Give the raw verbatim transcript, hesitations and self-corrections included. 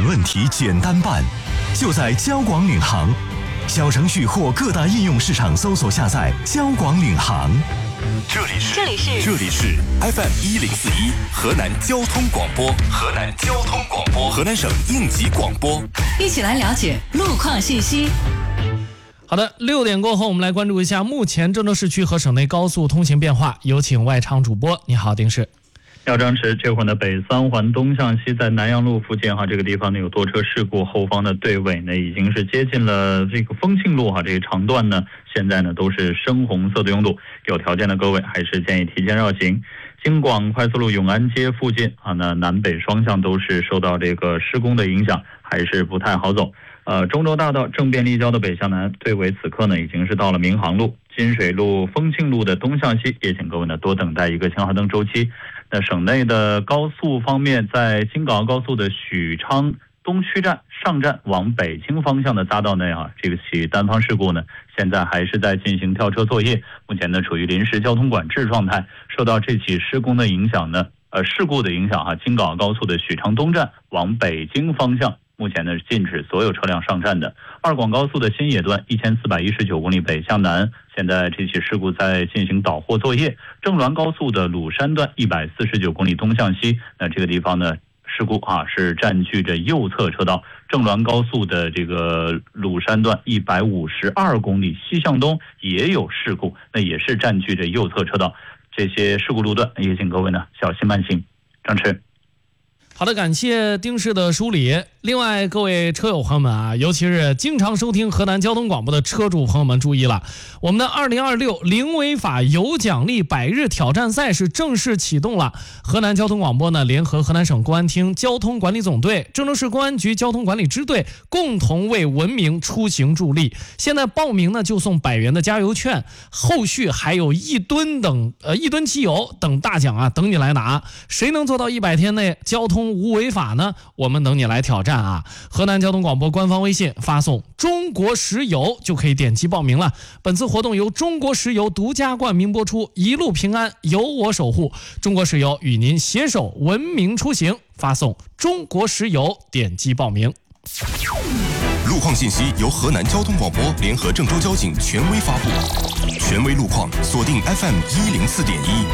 问题简单办，就在交广领航。小程序或各大应用市场搜索下载交广领航。 这里是这里是这里是 F M 一零四一河南交通广播，河南交通广播，河南省应急广播， 一起来了解路况信息。 好的，六点过后，我们来关注一下目前郑州市区和省内高速通行变化。有请外场主播，你好，丁氏。 要张弛，这会儿呢，北三环东向西在南阳路附近哈，这个地方呢有多车事故，后方的队尾呢已经是接近了这个丰庆路哈，这个长段呢现在呢都是深红色的拥堵，有条件的各位还是建议提前绕行。京广快速路永安街附近啊，那南北双向都是受到这个施工的影响，还是不太好走。呃，中州大道正便立交的北向南队尾此刻呢已经是到了民航路，金水路、丰庆路的东向西，也请各位呢多等待一个信号灯周期。那省内的高速方面，在京港澳高速的许昌东区站上站往北京方向的匝道内啊，这个起单方事故呢，现在还是在进行跳车作业，目前呢处于临时交通管制状态。受到这起施工的影响呢，呃事故的影响啊，京港澳高速的许昌东站往北京方向，目前呢禁止所有车辆上站的。二广高速的新野段一千四百一十九公里北向南，现在这起事故在进行导货作业。郑滦高速的鲁山段一百四十九公里东向西，那这个地方呢事故啊是占据着右侧车道。郑滦高速的这个鲁山段一百五十二公里西向东也有事故，那也是占据着右侧车道。这些事故路段也请各位呢小心慢行。张弛。 好的，感谢丁氏的梳理。另外，各位车友朋友们啊，尤其是经常收听河南交通广播的车主朋友们注意了，我们的二零二六零违法有奖励百日挑战赛是正式启动了。河南交通广播呢，联合河南省公安厅交通管理总队、郑州市公安局交通管理支队，共同为文明出行助力。现在报名呢，就送百元的加油券，后续还有一吨等呃一吨汽油等大奖啊，等你来拿。谁能做到一百天内交通无违法呢？我们等你来挑战啊！河南交通广播官方微信发送中国石油就可以点击报名了。本次活动由中国石油独家冠名播出，一路平安由我守护。中国石油与您携手文明出行，发送中国石油点击报名。 路况信息由河南交通广播联合郑州交警权威发布，权威路况锁定 F M 一零四点一。